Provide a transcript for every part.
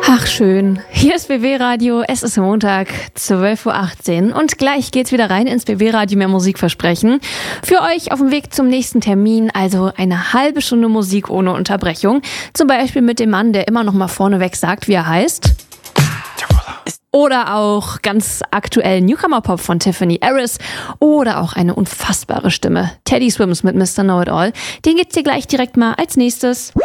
Ach schön, hier ist BB Radio, es ist Montag, 12.18 Uhr und gleich geht's wieder rein ins BB Radio Mehr Musik versprechen. Für euch auf dem Weg zum nächsten Termin, also eine halbe Stunde Musik ohne Unterbrechung. Zum Beispiel mit dem Mann, der immer noch mal vorneweg sagt, wie er heißt. Oder auch ganz aktuell Newcomer-Pop von Tiffany Harris. Oder auch eine unfassbare Stimme, Teddy Swims mit Mr. Know-It-All. Den gibt's hier gleich direkt mal als nächstes.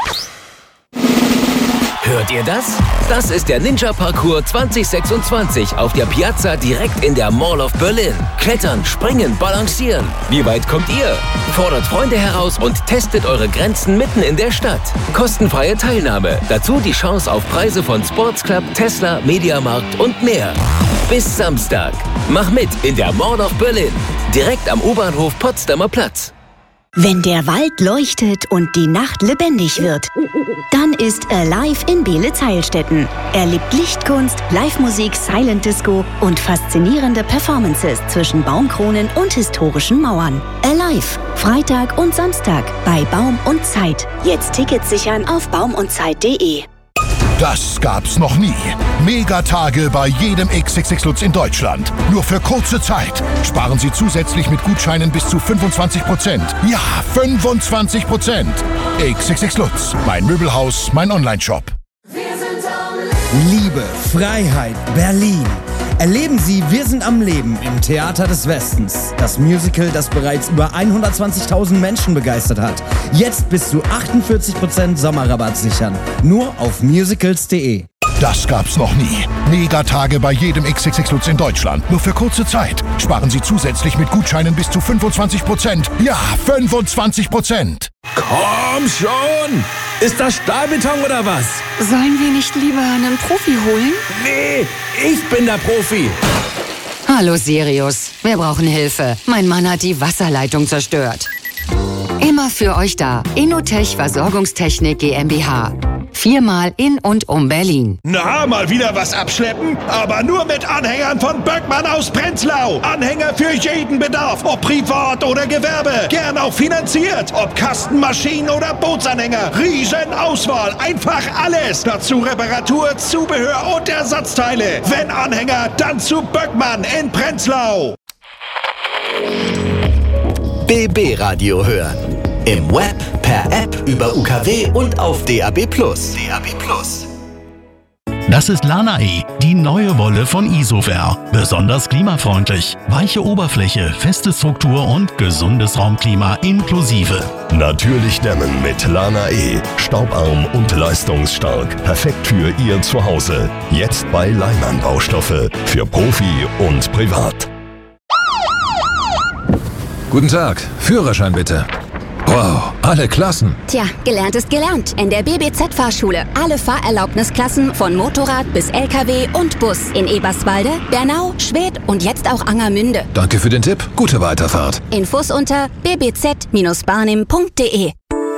Hört ihr das? Das ist der Ninja Parcours 2026 auf der Piazza direkt in der Mall of Berlin. Klettern, springen, balancieren. Wie weit kommt ihr? Fordert Freunde heraus und testet eure Grenzen mitten in der Stadt. Kostenfreie Teilnahme. Dazu die Chance auf Preise von Sports Club, Tesla, Mediamarkt und mehr. Bis Samstag. Mach mit in der Mall of Berlin. Direkt am U-Bahnhof Potsdamer Platz. Wenn der Wald leuchtet und die Nacht lebendig wird, dann ist Alive in Beelitz-Heilstätten. Erlebt Lichtkunst, Live-Musik, Silent Disco und faszinierende Performances zwischen Baumkronen und historischen Mauern. Alive, Freitag und Samstag bei Baum und Zeit. Jetzt Tickets sichern auf baumundzeit.de. Das gab's noch nie. Megatage bei jedem XXX Lutz in Deutschland. Nur für kurze Zeit. Sparen Sie zusätzlich mit Gutscheinen bis zu 25%. Ja, 25%. XXX Lutz. Mein Möbelhaus, mein Onlineshop. Liebe, Freiheit, Berlin. Erleben Sie Wir sind am Leben im Theater des Westens. Das Musical, das bereits über 120.000 Menschen begeistert hat. Jetzt bis zu 48% Sommerrabatt sichern. Nur auf musicals.de. Das gab's noch nie. Megatage bei jedem XXX Lutz in Deutschland. Nur für kurze Zeit. Sparen Sie zusätzlich mit Gutscheinen bis zu 25%. Ja, 25%. Komm schon! Ist das Stahlbeton oder was? Sollen wir nicht lieber einen Profi holen? Nee, ich bin der Profi. Hallo Sirius, wir brauchen Hilfe. Mein Mann hat die Wasserleitung zerstört. Immer für euch da. Innotech Versorgungstechnik GmbH. 4-mal in und um Berlin. Na, mal wieder was abschleppen? Aber nur mit Anhängern von Böckmann aus Prenzlau. Anhänger für jeden Bedarf, ob privat oder Gewerbe. Gern auch finanziert. Ob Kasten, Maschinen oder Bootsanhänger. Riesenauswahl, einfach alles. Dazu Reparatur, Zubehör und Ersatzteile. Wenn Anhänger, dann zu Böckmann in Prenzlau. BB Radio hören. Im Web, per App, über UKW und auf DAB+. Das ist Lana-E, die neue Wolle von Isover. Besonders klimafreundlich. Weiche Oberfläche, feste Struktur und gesundes Raumklima inklusive. Natürlich dämmen mit Lana-E. Staubarm und leistungsstark. Perfekt für Ihr Zuhause. Jetzt bei Leimann Baustoffe. Für Profi und Privat. Guten Tag, Führerschein bitte. Wow, alle Klassen. Tja, gelernt ist gelernt. In der BBZ-Fahrschule. Alle Fahrerlaubnisklassen von Motorrad bis LKW und Bus. In Eberswalde, Bernau, Schwedt und jetzt auch Angermünde. Danke für den Tipp. Gute Weiterfahrt. Infos unter bbz-barnim.de.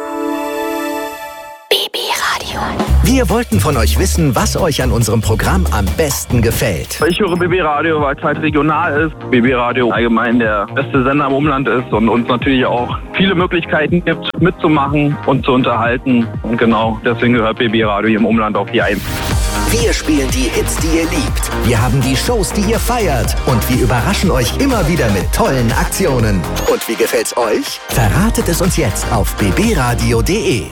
BB Radio. Wir wollten von euch wissen, was euch an unserem Programm am besten gefällt. Ich höre BB Radio, weil es halt regional ist. BB Radio allgemein der beste Sender im Umland ist und uns natürlich auch viele Möglichkeiten gibt, mitzumachen und zu unterhalten. Und genau deswegen gehört BB Radio hier im Umland auf die 1. Wir spielen die Hits, die ihr liebt. Wir haben die Shows, die ihr feiert. Und wir überraschen euch immer wieder mit tollen Aktionen. Und wie gefällt's euch? Verratet es uns jetzt auf bbradio.de.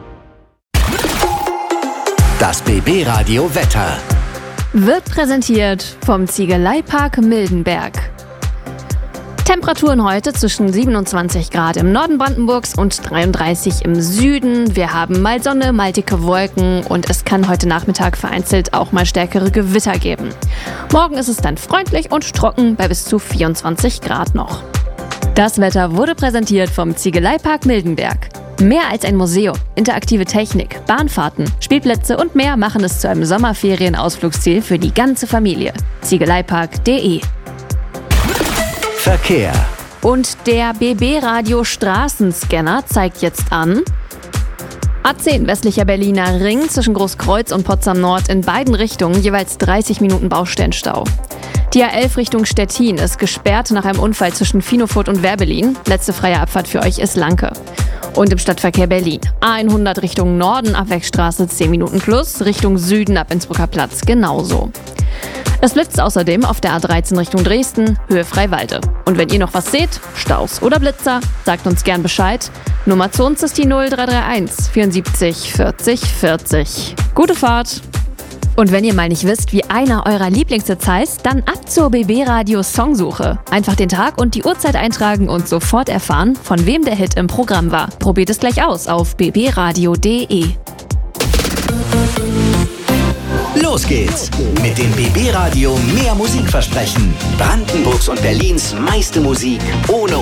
Das BB Radio Wetter wird präsentiert vom Ziegeleipark Mildenberg. Temperaturen heute zwischen 27 Grad im Norden Brandenburgs und 33 im Süden. Wir haben mal Sonne, mal dicke Wolken und es kann heute Nachmittag vereinzelt auch mal stärkere Gewitter geben. Morgen ist es dann freundlich und trocken bei bis zu 24 Grad noch. Das Wetter wurde präsentiert vom Ziegeleipark Mildenberg. Mehr als ein Museum, interaktive Technik, Bahnfahrten, Spielplätze und mehr machen es zu einem Sommerferienausflugsziel für die ganze Familie. Ziegeleipark.de. Verkehr. Und der BB Radio Straßenscanner zeigt jetzt an A10 westlicher Berliner Ring zwischen Großkreuz und Potsdam Nord in beiden Richtungen jeweils 30 Minuten Baustellenstau. Die A11 Richtung Stettin ist gesperrt nach einem Unfall zwischen Finofurt und Werbelin. Letzte freie Abfahrt für euch ist Lanke. Und im Stadtverkehr Berlin. A100 Richtung Norden, Abwegstraße 10 Minuten plus, Richtung Süden ab Innsbrucker Platz genauso. Es blitzt außerdem auf der A13 Richtung Dresden, Höhe Freiwalde. Und wenn ihr noch was seht, Staus oder Blitzer, sagt uns gern Bescheid. Nummer zu uns ist die 0331 74 40 40. Gute Fahrt! Und wenn ihr mal nicht wisst, wie einer eurer Lieblingshits heißt, dann ab zur BB Radio Songsuche. Einfach den Tag und die Uhrzeit eintragen und sofort erfahren, von wem der Hit im Programm war. Probiert es gleich aus auf bbradio.de. Los geht's mit dem BB Radio Mehr Musikversprechen. Brandenburgs und Berlins meiste Musik ohne